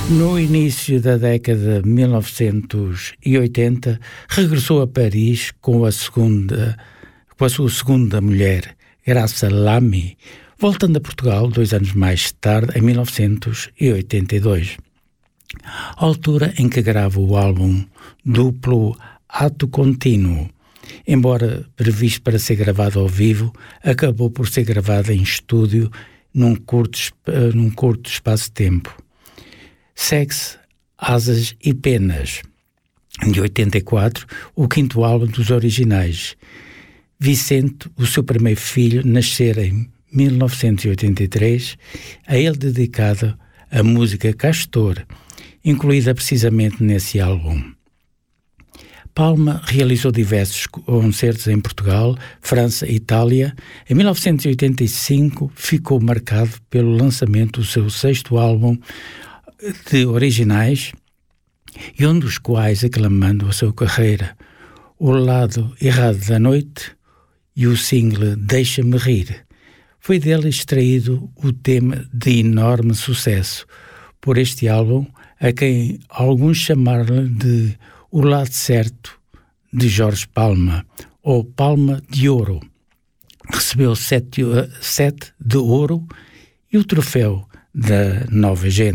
No início da década de 1980, regressou a Paris com a sua segunda mulher, Graça Lamy, voltando a Portugal 2 anos mais tarde, em 1982. A altura em que grava o álbum duplo Ato Contínuo, embora previsto para ser gravado ao vivo, acabou por ser gravado em estúdio num curto espaço de tempo. Segue-se Asas e Penas, de 84, o quinto álbum dos originais. Vicente, o seu primeiro filho, nascera em 1983, a ele dedicada a música Castor, incluída precisamente nesse álbum. Palma realizou diversos concertos em Portugal, França e Itália. Em 1985 ficou marcado pelo lançamento do seu sexto álbum de originais, e um dos quais aclamando a sua carreira, O Lado Errado da Noite e o single Deixa-me Rir. Foi dele extraído o tema de enorme sucesso por este álbum, a quem alguns chamaram de O Lado Certo de Jorge Palma, ou Palma de Ouro. Recebeu 7 de ouro e o troféu da Nova Gente.